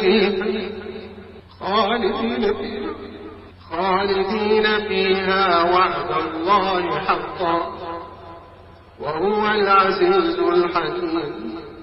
خالدين فيها وعد الله حقا وهو العزيز الحكيم.